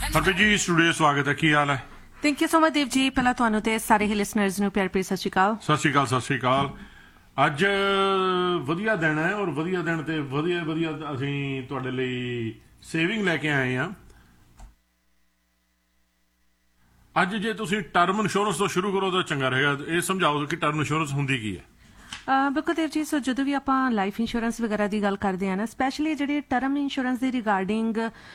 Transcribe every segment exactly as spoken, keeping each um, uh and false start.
Harpreet ji studio ਸਵਾਗਤ ਹੈ, ਕੀ ਹਾਲ ਹੈ? Thank you so much Dev ji. ਪਹਿਲਾਂ ਤੁਹਾਨੂੰ ਤੇ ਸਾਰੇ ਹੀ ਲਿਸਨਰਸ ਨੂੰ ਪਿਆਰ ਭਰੀ ਸਤਿ ਸ਼੍ਰੀ ਅਕਾਲ। ਸਤਿ ਸ਼੍ਰੀ ਅਕਾਲ ਸਤਿ ਸ਼੍ਰੀ ਅਕਾਲ। ਅੱਜ ਵਧੀਆ ਦਿਨ ਹੈ ਔਰ ਵਧੀਆ ਦਿਨ ਤੇ ਵਧੀਆ ਵਧੀਆ ਅਸੀਂ ਤੁਹਾਡੇ ਲਈ ਸੇਵਿੰਗ ਲੈ ਕੇ ਆਏ ਹਾਂ। ਅੱਜ ਜੇ ਤੁਸੀਂ ਟਰਮ ਇੰਸ਼ੋਰੈਂਸ ਤੋਂ ਸ਼ੁਰੂ ਕਰੋ ਤਾਂ ਚੰਗਾ ਰਹੇਗਾ। ਇਹ ਸਮਝਾਓ ਕਿ ਟਰਮ ਇੰਸ਼ੋਰੈਂਸ ਹੁੰਦੀ ਕੀ ਹੈ? ਬਿਲਕੁਲ ਦੇਵ ਜੀ। ਸੋ ਜਦੋਂ ਵੀ ਆਪਾਂ ਲਾਈਫ ਇੰਸ਼ੋਰੈਂਸ ਵਗੈਰਾ ਦੀ ਗੱਲ ਕਰਦੇ ਹਾਂ ਨਾ, ਸਪੈਸ਼ਲੀ ਜਿਹੜੀ ਟਰਮ ਇੰਸ਼ੋਰੈਂਸ ਦੇ ਰਿਗਾਰਡਿੰਗ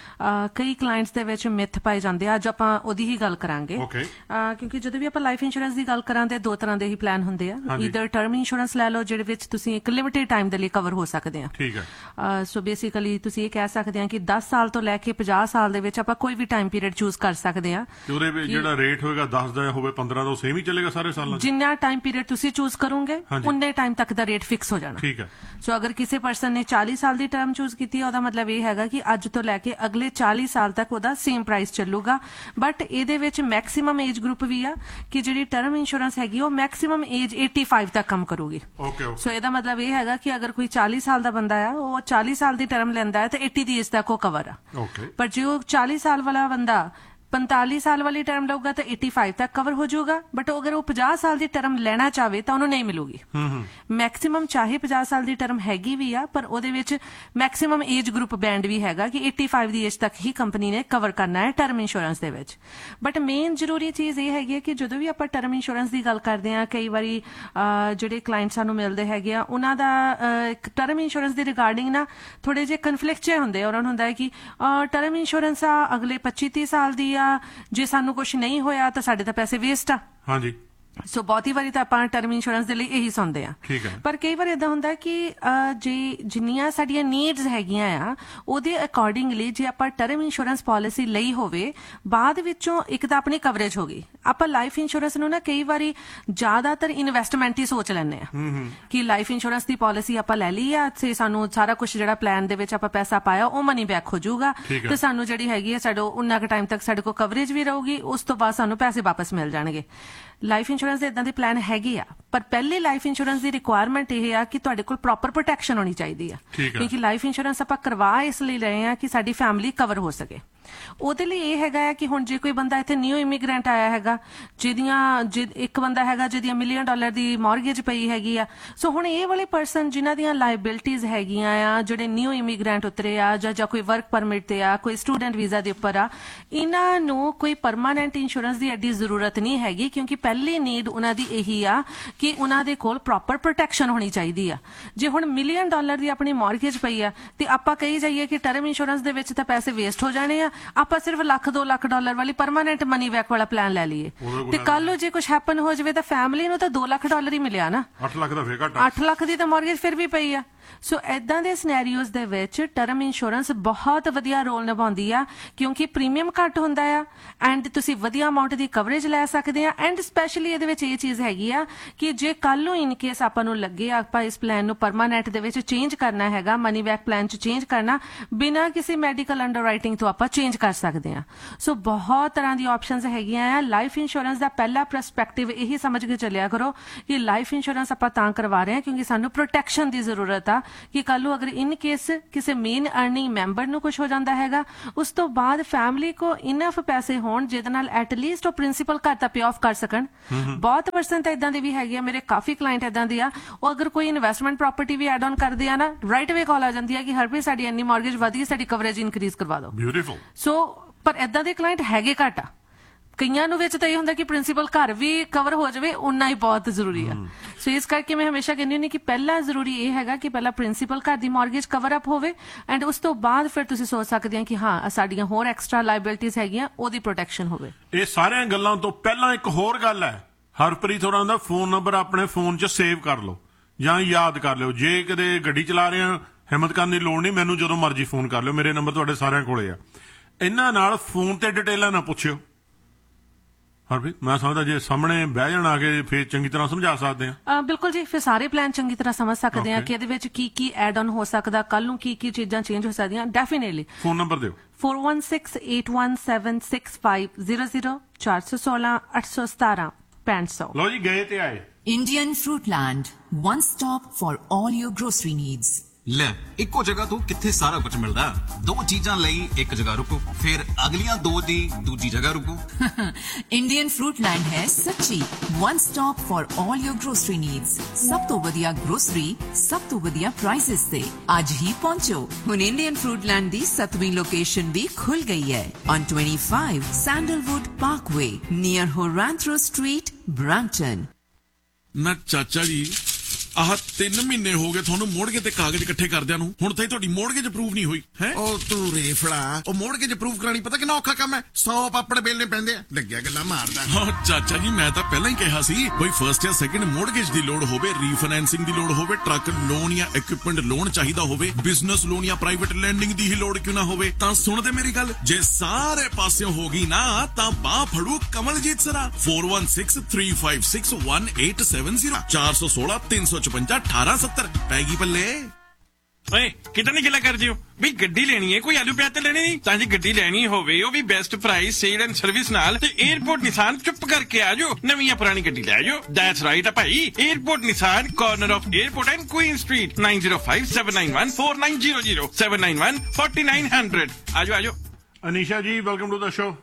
ਕਈ ਕਲਾਇੰਟਸ ਦੇ ਵਿੱਚ ਮਿੱਥ ਪਾਏ ਜਾਂਦੇ ਆ। ਅੱਜ ਆਪਾਂ ਉਹਦੀ ਹੀ ਗੱਲ ਕਰਾਂਗੇ, ਕਿਉਂਕਿ ਜਦੋਂ ਵੀ ਆਪਾਂ ਲਾਈਫ ਇੰਸ਼ੋਰੈਂਸ ਦੀ ਗੱਲ ਕਰਾਂਗੇ ਦੋ ਤਰ੍ਹਾਂ ਦੇ ਹੀ ਪਲਾਨ ਹੁੰਦੇ ਆ। ਈਦਰ ਟਰਮ ਇੰਸ਼ੋਰੈਂਸ ਲੈ ਲਓ ਜਿਹਦੇ ਵਿੱਚ ਤੁਸੀਂ ਇੱਕ ਲਿਮਿਟਿਡ ਟਾਈਮ ਦੇ ਲਈ ਕਵਰ ਹੋ ਸਕਦੇ ਆ। ਠੀਕ ਹੈ। ਸੋ ਬੇਸਿਕਲੀ ਤੁਸੀਂ ਇਹ ਕਹਿ ਸਕਦੇ ਆ ਕਿ ਦਸ ਸਾਲ ਤੋਂ ਲੈ ਕੇ ਪੰਜਾਹ ਸਾਲ ਦੇ ਵਿੱਚ ਆਪਾਂ ਕੋਈ ਵੀ ਟਾਈਮ ਪੀਰੀਅਡ ਚੂਜ਼ ਕਰ ਸਕਦੇ ਆ। ਉਹਦੇ ਵਿੱਚ ਜਿਹੜਾ ਰੇਟ ਹੋਏਗਾ ਦਸ ਦਾ ਹੋਵੇ ਪੰਦਰਾਂ ਦਾ ਸੇਮ ਹੀ ਚੱਲੇਗਾ ਸਾਰੇ ਸਾਲਾਂ? ਜਿੰਨਾ ਟਾਈਮ ਪੀਰੀਅਡ ਤੁਸੀਂ ਚੂਜ਼ ਕਰੋਗੇ ਉਨੇ ਟਾਈਮ ਤੱਕ ਦਾ ਰੇਟ ਫਿਕਸ ਹੋ ਜਾਣਾ। ਠੀਕ ਹੈ। ਸੋ ਅਗਰ ਕਿਸੇ ਪਰਸਨ ਨੇ ਚਾਲੀ ਸਾਲ ਦੀ ਟਰਮ ਚੂਜ਼ ਕੀਤੀ ਹੈ, ਉਹਦਾ ਮਤਲਬ ਇਹ ਹੈਗਾ ਕਿ ਅੱਜ ਤੋਂ ਲੈ ਕੇ ਅਗਲੇ ਚਾਲੀ ਸਾਲ ਤੱਕ ਉਹਦਾ ਸੇਮ ਪ੍ਰਾਈਸ ਚੱਲੂਗਾ। ਬਟ ਇਹਦੇ ਵਿੱਚ ਮੈਕਸੀਮਮ ਏਜ ਗਰੁੱਪ ਵੀ ਆ ਕਿ ਜਿਹੜੀ ਟਰਮ ਇੰਸ਼ੋਰੈਂਸ ਹੈਗੀ ਉਹ ਮੈਕਸੀਮਮ ਏਜ ਪਚਾਸੀ ਤੱਕ ਕੰਮ ਕਰੂਗੀ। ਸੋ ਇਹਦਾ ਮਤਲਬ ਇਹ ਹੈਗਾ ਕਿ ਅਗਰ ਕੋਈ ਚਾਲੀ ਸਾਲ ਦਾ ਬੰਦਾ ਆ, ਉਹ ਚਾਲੀ ਸਾਲ ਦੀ ਟਰਮ ਲੈਂਦਾ ਹੈ ਤੇ ਅੱਸੀ ਦੀ ਏਜ ਤੱਕ ਉਹ ਕਵਰ ਆ। ਪਰ ਜੇ ਉਹ ਚਾਲੀ ਸਾਲ ਵਾਲਾ ਬੰਦਾ ਪੰਤਾਲੀ ਸਾਲ ਵਾਲੀ ਟਰਮ ਲਊਗਾ ਤਾਂ ਪਚਾਸੀ ਤੱਕ ਕਵਰ ਹੋ ਜਾਊਗਾ। ਬਟ ਅਗਰ ਉਹ ਪੰਜਾਹ ਸਾਲ ਦੀ ਟਰਮ ਲੈਣਾ ਚਾਹਵੇ ਤਾਂ ਉਹਨੂੰ ਨਹੀਂ ਮਿਲੂਗੀ। ਮੈਕਸੀਮਮ ਚਾਹੇ ਪੰਜਾਹ ਸਾਲ ਦੀ ਟਰਮ ਹੈਗੀ ਵੀ ਆ, ਪਰ ਉਹਦੇ ਵਿੱਚ ਮੈਕਸੀਮਮ ਏਜ ਗਰੁੱਪ ਬੈਂਡ ਵੀ ਹੈਗਾ ਕਿ ਪਚਾਸੀ ਦੀ ਏਜ ਤੱਕ ਹੀ ਕੰਪਨੀ ਨੇ ਕਵਰ ਕਰਨਾ ਹੈ ਟਰਮ ਇੰਸ਼ੋਰੈਂਸ ਦੇ ਵਿੱਚ। ਬਟ ਮੇਨ ਜ਼ਰੂਰੀ ਚੀਜ਼ ਇਹ ਹੈਗੀ ਹੈ ਕਿ ਜਦੋਂ ਵੀ ਆਪਾਂ ਟਰਮ ਇੰਸ਼ੋਰੈਂਸ ਦੀ ਗੱਲ ਕਰਦੇ ਹਾਂ, ਕਈ ਵਾਰੀ ਜਿਹੜੇ ਕਲਾਇੰਟ ਸਾਨੂੰ ਮਿਲਦੇ ਹੈਗੇ ਆ, ਉਹਨਾਂ ਦਾ ਟਰਮ ਇੰਸ਼ੋਰੈਂਸ ਦੇ ਰਿਗਾਰਡਿੰਗ ਨਾ ਥੋੜੇ ਜਿਹੇ ਕਨਫਲਿਕਟ ਜਿਹੇ ਹੁੰਦੇ ਆ। ਉਹਨਾਂ ਨੂੰ ਹੁੰਦਾ ਹੈ ਕਿ ਟਰਮ ਇੰਸ਼ੋਰੈਂਸ ਆ ਅਗਲੇ ਪੱਚੀ ਤੀਹ ਸਾਲ ਦੀ ਆ, ਜੇ ਸਾਨੂੰ ਕੁਛ ਨਹੀਂ ਹੋਇਆ ਤਾਂ ਸਾਡੇ ਤਾਂ ਪੈਸੇ ਵੇਸਟ ਆ। ਹਾਂਜੀ। ਸੋ ਬਹੁਤੀ ਵਾਰੀ ਤਾਂ ਆਪਾਂ ਟਰਮ ਇੰਸ਼ੋਰੈਂਸ ਦੇ ਲਈ ਇਹੀ ਸੁਣਦੇ ਆ। ਪਰ ਕਈ ਵਾਰ ਏਦਾਂ ਹੁੰਦਾ ਕਿ ਜੇ ਜਿੰਨੀਆਂ ਸਾਡੀਆਂ ਨੀਡਸ ਹੈਗੀਆਂ ਆ ਉਹਦੇ ਅਕੋਰਡਿੰਗਲੀ ਜੇ ਆਪਾਂ ਟਰਮ ਇੰਸ਼ੋਰੈਂਸ ਪਾਲਿਸੀ ਲਈ ਹੋਵੇ, ਬਾਅਦ ਵਿੱਚੋਂ ਇੱਕ ਤਾਂ ਆਪਣੀ ਕਵਰੇਜ ਹੋ ਗਈ। ਆਪਾਂ ਲਾਈਫ ਇੰਸ਼ੋਰੈਂਸ ਨੂੰ ਨਾ ਕਈ ਵਾਰੀ ਜ਼ਿਆਦਾਤਰ ਇਨਵੈਸਟਮੈਂਟ ਹੀ ਸੋਚ ਲੈਂਦੇ ਆ ਕਿ ਲਾਈਫ ਇੰਸ਼ੋਰੈਂਸ ਦੀ ਪਾਲਿਸੀ ਆਪਾਂ ਲੈ ਲਈ ਆ ਤੇ ਸਾਨੂੰ ਸਾਰਾ ਕੁਛ ਜਿਹੜਾ ਪਲਾਨ ਦੇ ਵਿੱਚ ਆਪਾਂ ਪੈਸਾ ਪਾਇਆ ਉਹ ਮਨੀ ਬੈਕ ਹੋ ਜਾਊਗਾ ਤੇ ਸਾਨੂੰ ਜਿਹੜੀ ਹੈਗੀ ਆ ਸਾਡੇ ਉਨਾ ਕੁ ਟਾਈਮ ਤੱਕ ਸਾਡੇ ਕੋਲ ਕਵਰੇਜ ਵੀ ਰਹੂਗੀ, ਉਸ ਤੋਂ ਬਾਅਦ ਸਾਨੂੰ ਪੈਸੇ ਵਾਪਸ ਮਿਲ ਜਾਣਗੇ। ਲਾਈਫ ਇੰਸ਼ੋਰੈਂਸ ਦੇ ਇਦਾਂ ਦੇ ਪਲਾਨ ਹੈਗੇ ਆ, ਪਰ ਪਹਿਲੇ ਲਾਈਫ ਇੰਸ਼ੋਰੈਂਸ ਦੀ ਰਿਕੁਆਇਰਮੈਂਟ ਇਹ ਆ ਕਿ ਤੁਹਾਡੇ ਕੋਲ ਪ੍ਰੋਪਰ ਪ੍ਰੋਟੈਕਸ਼ਨ ਹੋਣੀ ਚਾਹੀਦੀ ਆ। ਕਿਉਂਕਿ ਲਾਈਫ ਇੰਸ਼ੋਰੈਂਸ ਆਪਾਂ ਕਰਵਾ ਇਸ ਲਈ ਰਹੇ ਆ ਕਿ ਸਾਡੀ ਫੈਮਿਲੀ ਕਵਰ ਹੋ ਸਕੇ। ਉਹਦੇ ਲਈ ਇਹ ਹੈਗਾ ਕਿ ਹੁਣ ਜੇ ਕੋਈ ਬੰਦਾ ਇੱਥੇ ਨਿਊ ਇਮੀਗ੍ਰੈਂਟ ਆਇਆ ਹੈਗਾ, ਜਿਹਦੀਆਂ ਇੱਕ ਬੰਦਾ ਹੈਗਾ ਜਿਹਦੀਆਂ ਮਿਲੀਅਨ ਡਾਲਰ ਦੀ ਮੌਰਗੇਜ ਪਈ ਹੈਗੀ ਆ, ਸੋ ਹੁਣ ਇਹ ਵਾਲੇ ਪਰਸਨ ਜਿਨ੍ਹਾਂ ਦੀਆਂ ਲਾਇਬਿਲਿਟੀਜ਼ ਹੈਗੀਆਂ ਆ, ਜਿਹੜੇ ਨਿਊ ਇਮੀਗ੍ਰੈਂਟ ਉਤਰੇ ਆ ਜਾਂ ਜਾਂ ਕੋਈ ਵਰਕ ਪਰਮਿਟ ਤੇ ਆ, ਕੋਈ ਸਟੂਡੈਂਟ ਵੀਜ਼ਾ ਦੇ ਉੱਪਰ ਆ, ਇਹਨਾਂ ਨੂੰ ਕੋਈ ਪਰਮਾਨੈਂਟ ਇੰਸ਼ੋਰੈਂਸ ਦੀ ਐਡੀ ਜ਼ਰੂਰਤ ਨਹੀਂ ਹੈਗੀ। ਕਿਉਂਕਿ ਪਹਿਲੀ ਨੀਡ ਉਹਨਾਂ ਦੀ ਇਹੀ ਆ ਕਿ ਉਹਨਾਂ ਦੇ ਕੋਲ ਪ੍ਰੋਪਰ ਪ੍ਰੋਟੈਕਸ਼ਨ ਹੋਣੀ ਚਾਹੀਦੀ ਆ। ਜੇ ਹੁਣ ਮਿਲੀਅਨ ਡਾਲਰ ਦੀ ਆਪਣੀ ਮੌਰਗੇਜ ਪਈ ਆ ਤੇ ਆਪਾਂ ਕਹੀ ਜਾਈਏ ਕਿ ਟਰਮ ਇੰਸ਼ੋਰੈਂਸ ਦੇ ਵਿੱਚ ਤਾਂ ਪੈਸੇ ਵੇਸਟ ਹੋ ਜਾਣੇ ਆ, ਆਪਾਂ ਸਿਰਫ ਲੱਖ ਦੋ ਲੱਖ ਡਾਲਰ ਵਾਲੀ ਪਰਮਾਨੈਂਟ ਮਨੀ ਬੈਕ ਵਾਲਾ ਪਲਾਨ ਲੈ ਲਈਏ ਤੇ ਕੱਲ ਨੂੰ ਜੇ ਕੁਝ ਹੈਪਨ ਹੋ ਜਾਵੇ ਤਾਂ ਫੈਮਿਲੀ ਨੂੰ ਤਾਂ ਦੋ ਲੱਖ ਡਾਲਰ ਹੀ ਮਿਲਿਆ ਨਾ, ਅੱਠ ਲੱਖ ਦਾ ਫੇਰ ਘੱਟ, ਅੱਠ ਲੱਖ ਦੀ ਤਾਂ ਮੌਰਗੇਜ ਫਿਰ ਵੀ ਪਈ ਆ। ਸੋ ਏਦਾਂ ਦੇ ਸਿਨੈਰੀਓਜ਼ ਦੇ ਵਿੱਚ ਟਰਮ ਇੰਸ਼ੋਰੈਂਸ ਬਹੁਤ ਵਧੀਆ ਰੋਲ ਨਿਭਾਉਂਦੀ ਆ, ਕਿਉਂਕਿ ਪ੍ਰੀਮੀਅਮ ਘੱਟ ਹੁੰਦਾ ਆ ਐਂਡ ਤੁਸੀਂ ਵਧੀਆ ਅਮਾਉਂਟ ਦੀ ਕਵਰੇਜ ਲੈ ਸਕਦੇ ਆ। ਐਂਡ ਸਪੈਸ਼ਲੀ ਇਹਦੇ ਵਿੱਚ ਇਹ ਚੀਜ਼ ਹੈਗੀ ਆ ਕਿ ਜੇ ਕੱਲ ਨੂੰ ਇਨ ਕੇਸ ਆਪਾਂ ਨੂੰ ਲੱਗੇ ਆਪਾਂ ਇਸ ਪਲਾਨ ਨੂੰ ਪਰਮਾਨੈਂਟ ਦੇ ਵਿੱਚ ਚੇਂਜ ਕਰਨਾ ਹੈਗਾ, ਮਨੀ ਬੈਕ ਪਲਾਨ ਚ ਚੇਂਜ ਕਰਨਾ, ਬਿਨਾਂ ਕਿਸੇ ਮੈਡੀਕਲ ਅੰਡਰਰਾਈਟਿੰਗ ਤੋਂ ਆਪਾਂ ਚੇਂਜ ਕਰ ਸਕਦੇ ਆ। ਸੋ ਬਹੁਤ ਤਰ੍ਹਾਂ ਦੀ ਆਪਸ਼ਨਸ ਹੈਗੀਆਂ ਆ। ਲਾਈਫ ਇੰਸ਼ੋਰੈਂਸ ਦਾ ਪਹਿਲਾ ਪਰਸਪੈਕਟਿਵ ਇਹੀ ਸਮਝ ਕੇ ਚੱਲਿਆ ਕਰੋ ਕਿ ਲਾਈਫ ਇੰਸ਼ੋਰੈਂਸ ਆਪਾਂ ਤਾਂ ਕਰਵਾ ਰਹੇ ਹਾਂ ਕਿਉਂਕਿ ਸਾਨੂੰ ਪ੍ਰੋਟੈਕਸ਼ਨ ਦੀ ਜ਼ਰੂਰਤ ਆ ਕਿ ਕੱਲ ਨੂੰ ਅਗਰ ਇਨ ਕੇਸ ਕਿਸੇ ਮੇਨ ਅਰਨਿੰਗ ਮੈਂਬਰ ਨੂੰ ਕੁਝ ਹੋ ਜਾਂਦਾ ਹੈਗਾ, ਉਸ ਤੋਂ ਬਾਅਦ ਫੈਮਿਲੀ ਕੋ ਇਨਫ ਪੈਸੇ ਹੋਣ ਜਿਹਦੇ ਨਾਲ ਐਟਲੀਸਟ ਉਹ ਪ੍ਰਿੰਸੀਪਲ ਘਰ ਤਾਂ ਪੇ ਆਫ ਕਰ ਸਕਣ। ਬਹੁਤ ਪਰਸਨ ਤਾਂ ਇਦਾਂ ਦੇ ਵੀ ਹੈਗੇ ਆ, ਮੇਰੇ ਕਾਫੀ ਕਲਾਇੰਟ ਇਦਾਂ ਦੇ ਆ, ਉਹ ਅਗਰ ਕੋਈ investment property we add on ਕਰਦੇ ਆ ਨਾ, ਰਾਈਟ ਅਵੇ ਕਾਲ ਆ ਜਾਂਦੀ ਹੈ ਕਿ ਹਰਪ੍ਰੀਤ ਸਾਡੀ ਇੰਨੀ ਮੌਰਗੇਜ ਵਧੀ, ਸਾਡੀ ਕਵਰੇਜ ਇਨਕਰੀਜ਼ ਕਰਵਾ ਦਿਓ। ਬਿਊਟੀਫੁਲ। ਸੋ ਪਰ ਇਦਾਂ ਦੇ ਕਲਾਇੰਟ ਹੈਗੇ ਘੱਟ ਆ। ਕਈਆਂ ਨੂੰ ਵਿੱਚ ਤਾਂ ਇਹ ਹੁੰਦਾ ਕਿ ਪ੍ਰਿੰਸੀਪਲ ਘਰ ਵੀ ਕਵਰ ਹੋ ਜਾਵੇ, ਉਨਾ ਹੀ ਬਹੁਤ ਜ਼ਰੂਰੀ ਆ। ਸੋ ਇਸ ਕਰਕੇ ਮੈਂ ਹਮੇਸ਼ਾ ਕਹਿੰਦੀ ਹੁੰਦੀ ਕਿ ਪਹਿਲਾ ਜ਼ਰੂਰੀ ਇਹ ਹੈਗਾ ਕਿ ਪਹਿਲਾਂ ਪ੍ਰਿੰਸੀਪਲ ਘਰ ਦੀ ਮੌਰਗੇਜ ਕਵਰ ਅਪ ਹੋਵੇ ਐਂਡ ਉਸ ਤੋਂ ਬਾਅਦ ਫਿਰ ਤੁਸੀਂ ਸੋਚ ਸਕਦੇ ਆ ਕਿ ਹਾਂ ਸਾਡੀਆਂ ਹੋਰ ਐਕਸਟਰਾ ਲਾਇਬਿਲਿਟੀਜ਼ ਹੈਗੀਆਂ, ਉਹਦੀ ਪ੍ਰੋਟੈਕਸ਼ਨ ਹੋਵੇ। ਇਹ ਸਾਰੀਆਂ ਗੱਲਾਂ ਤੋਂ ਪਹਿਲਾਂ ਇੱਕ ਹੋਰ ਗੱਲ ਹੈ, ਹਰਪ੍ਰੀਤ ਹੋਰਾਂ ਦਾ ਫੋਨ ਨੰਬਰ ਆਪਣੇ ਫੋਨ 'ਚ ਸੇਵ ਕਰ ਲਓ ਜਾਂ ਯਾਦ ਕਰ ਲਿਓ। ਜੇ ਕਦੇ ਗੱਡੀ ਚਲਾ ਰਹੇ ਆ, ਹਿੰਮਤ ਕਰਨ ਦੀ ਲੋੜ ਨਹੀਂ, ਮੈਨੂੰ ਜਦੋਂ ਮਰਜ਼ੀ ਫੋਨ ਕਰ ਲਿਓ, ਮੇਰੇ ਨੰਬਰ ਤੁਹਾਡੇ ਸਾਰਿਆਂ ਕੋਲੇ ਆ। ਇਹਨਾਂ ਨਾਲ ਫੋਨ ਤੇ ਡਿਟੇਲਾਂ ਨਾ ਪੁੱਛਿਓ ਹਰਪ੍ਰੀਤ, ਮੈਂ ਸਮਝਦਾ ਜੇ ਸਾਹਮਣੇ ਬਹਿ ਜਾਣ ਆ ਕੇ ਫਿਰ ਚੰਗੀ ਤਰ੍ਹਾਂ ਸਮਝਾ ਸਕਦੇ ਆ। ਬਿਲਕੁਲ ਜੀ, ਫਿਰ ਸਾਰੇ ਪਲਾਨ ਚੰਗੀ ਤਰ੍ਹਾਂ ਸਮਝ ਸਕਦੇ ਆ ਕਿ ਇਹਦੇ ਵਿੱਚ ਕੀ ਕੀ ਐਡ ਆਨ ਹੋ ਸਕਦਾ, ਕੱਲ ਨੂੰ ਕੀ ਕੀ ਚੀਜ਼ਾਂ ਚੇਂਜ ਹੋ ਸਕਦੀਆਂ। ਡੈਫੀਨੇਟਲੀ ਫੋਨ ਨੰਬਰ ਦਿਓ। four one six eight one seven six five zero zero ਚਾਰ ਸੌ ਸੋਲਾਂ ਅੱਠ ਸੌ ਸਤਾਰਾਂ ਪੈਂਹਠ ਸੌ। ਲਓ ਜੀ, ਗਏ ਤੇ ਆਏ। Indian Fruitland, one stop for all your grocery needs. ਲੈ ਇੱਕੋ ਜਗ੍ਹਾ ਤੋਂ ਕਿੱਥੇ ਸਾਰਾ ਕੁਝ ਮਿਲਦਾ। ਦੋ ਚੀਜ਼ਾਂ ਲਈ ਇੱਕ ਜਗ੍ਹਾ ਰੁਕੋ, ਫਿਰ ਅਗਲੀਆਂ ਦੋ ਦੀ ਦੂਜੀ ਜਗ੍ਹਾ ਰੁਕੋ। ਇੰਡੀਅਨ ਫਰੂਟ ਲੈਂਡ ਹੈ ਸੱਚੀ one stop for all your grocery needs। ਸਭ ਤੋਂ ਵਧੀਆ ਗਰੋਸਰੀ ਸਭ ਤੋਂ ਵਧੀਆ ਪ੍ਰਾਈਸਿਸ ਤੇ ਅੱਜ ਹੀ ਪਹੁੰਚੋ। ਹੁਣ ਇੰਡੀਅਨ ਫਰੂਟ ਲੈਂਡ ਦੀ ਸੱਤਵੀਂ ਲੋਕੇਸ਼ਨ ਵੀ ਖੁੱਲ ਗਈ ਹੈ on twenty-five Sandalwood Parkway near Horantro Street, Brampton। ਨਾ ਚਾਚਾ ਜੀ ਆਹ ਤਿੰਨ ਮਹੀਨੇ ਹੋ ਗਏ ਤੁਹਾਨੂੰ ਮੋੜਗੇ ਤੇ ਕਾਗਜ਼ ਇਕੱਠੇ ਕਰਦਿਆਂ ਨੂੰ, ਹੁਣ ਤਾਈ ਤੁਹਾਡੀ ਮੋੜਗੇਜ ਅਪਰੂਵ ਨਹੀਂ ਹੋਈ ਹੈ। ਉਹ ਤੂੰ ਰੇਫੜਾ, ਉਹ ਮੋੜਗੇਜ ਅਪਰੂਵ ਕਰਾਣੀ ਪਤਾ ਕਿੰਨਾ ਔਖਾ ਕੰਮ ਹੈ। ਸੌ ਪਾਪੜ ਬੇਲਣੇ ਪੈਂਦੇ ਆ। ਲੱਗਿਆ ਗੱਲਾਂ ਮਾਰਦਾ। ਹਾਂ ਚਾਚਾ ਜੀ ਮੈਂ ਤਾਂ ਪਹਿਲਾਂ ਹੀ ਕਿਹਾ ਸੀ ਕੋਈ ਫਰਸਟ ਜਾਂ ਸੈਕਿੰਡ ਮੋੜਗੇਜ ਦੀ ਲੋੜ ਹੋਵੇ, ਰੀਫਾਈਨੈਂਸਿੰਗ ਦੀ ਲੋੜ ਹੋਵੇ, ਟਰੱਕ ਲੋਨ ਜਾਂ ਇਕਵਿਪਮੈਂਟ ਲੋਨ ਚਾਹੀਦਾ ਹੋਵੇ, ਬਿਜ਼ਨਸ ਲੋਨ ਜਾਂ ਪ੍ਰਾਈਵੇਟ ਲੈਂਡਿੰਗ ਦੀ ਹੀ ਲੋੜ ਕਿਉਂ ਨਾ ਹੋਵੇ, ਤਾਂ ਸੁਣਦੇ ਮੇਰੀ ਗੱਲ। ਜੇ ਸਾਰੇ ਪਾਸਿਓਂ ਹੋ ਗਈ ਨਾ ਤਾਂ ਬਾਹ ਫੜੂ Kamaljit ਸਰਾ। four one six three five six one eight seven zero ਚਾਰ ਸੌ ਸੋਲਾਂ ਤਿੰਨ ਸੌ ਚੁਰੰਜਾ ਅਠਾਰਾਂ ਸੱਤਰ ਪੈਗੀ ਪੱਲੇ। ਓਏ ਕਿਦਾਂ ਦੀ ਗੱਲਾਂ ਕਰਦੇ ਹੋ ਵੀ ਗੱਡੀ ਲੈਣੀ ਹੈ, ਕੋਈ ਆਲੂ ਪਿਆਜ਼ ਤੇ ਲੈਣੇ ਨਹੀਂ। ਤਾਂ ਜੇ ਗੱਡੀ ਲੈਣੀ ਹੋਵੇ ਉਹ ਵੀ best price sale and service ਨਾਲ ਤੇ 에어ਪੋਰਟ ਨਿਸਾਨ ਚੁੱਪ ਕਰਕੇ ਆ ਜਾਓ, ਨਵੀਂ ਜਾਂ ਪੁਰਾਣੀ ਗੱਡੀ ਲੈ ਜਾਓ। ਦੈਟਸ ਰਾਈਟ ਆ ਭਾਈ, airport Nissan corner of airport and Queen street nine zero five seven nine one four nine zero zero seven nine one four nine zero zero। ਆ ਜਾਓ ਆ ਜਾਓ। ਅਨੀਸ਼ਾ ਜੀ ਵੈਲਕਮ ਟੂ ਦਾ ਸ਼ੋ।